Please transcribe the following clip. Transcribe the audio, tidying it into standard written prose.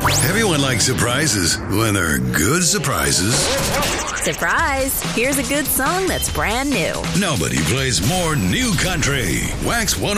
Everyone likes surprises when they're good surprises. Surprise! Here's a good song that's brand new. Nobody plays more new country. Wax 101.